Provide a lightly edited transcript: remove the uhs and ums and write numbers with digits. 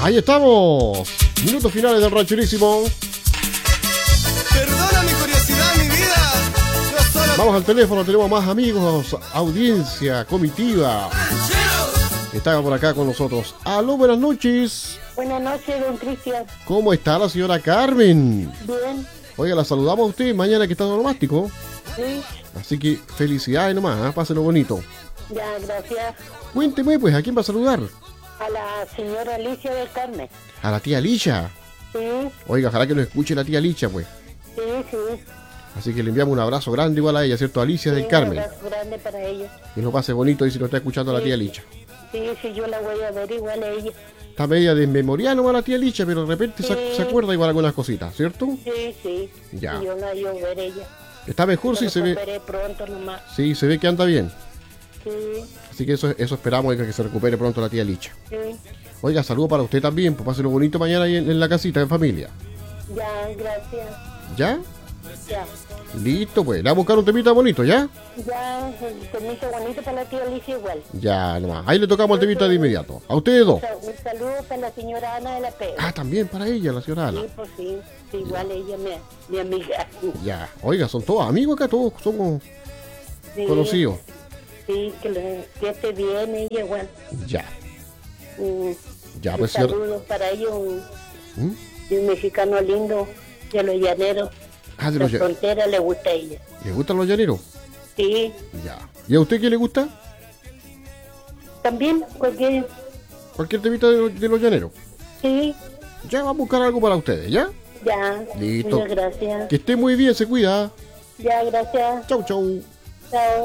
Ahí estamos. Minutos finales del rancherísimo. Perdona mi curiosidad, mi vida. Yo solo... Vamos al teléfono, tenemos más amigos, audiencia, comitiva. Está por acá con nosotros. Aló, buenas noches. Buenas noches, don Cristian. ¿Cómo está la señora Carmen? Bien, Oiga, la saludamos a usted mañana que está onomástico. sí, Así que felicidades nomás, ¿eh? Pásenlo bonito. ya, gracias. Cuénteme pues, ¿a quién va a saludar? A la señora Alicia del Carmen. A la tía Licha. Sí, Oiga, ojalá que nos escuche la tía Licha pues. sí, sí. Así que le enviamos un abrazo grande igual a ella, ¿cierto? Alicia del Sí, Carmen. Un abrazo grande para ella. Que lo pase bonito y si nos está escuchando la tía Licha. Sí, sí, yo la voy a ver igual a ella. Está media desmemoriada nomás la tía Licha, pero de repente Sí. se acuerda igual algunas cositas, ¿cierto? Sí, sí. Ya. Y yo la voy a ver ella. Está mejor, sí, se ve. Veré pronto nomás. Sí, se ve que anda bien. Sí, Así que eso esperamos, oiga, que se recupere pronto la tía Licha. sí. Oiga, saludo para usted también, pues páselo bonito mañana ahí en la casita, en familia. Ya, gracias. ¿Ya? Ya. Listo, pues. Le voy a buscar un temita bonito, ¿ya? Ya, el permiso bonito para la tía Alicia igual. Ya, nomás. Ahí le tocamos el temita de inmediato. A ustedes dos. Un saludo para la señora Ana de la Pega. Ah, también para ella, la señora Ana. Sí, pues sí. Sí, igual ella, mi amiga. Ya. Oiga, son todos amigos acá, todos somos Sí, conocidos. Sí, que esté bien ella igual. Ya. Ya, Un pues, señor. saludo para ellos, ¿Mm? un mexicano lindo de los llaneros. Ah, de La los llaneros. frontera le gusta a ella. ¿Le gustan los llaneros? Sí, Ya. ¿Y a usted qué le gusta? también cualquier... Cualquier temita de los llaneros. Sí, Ya, vamos a buscar algo para ustedes, ¿ya? ya. Listo. Muchas gracias. Que esté muy bien, se cuida. Ya, gracias. Chau, chau. Chao.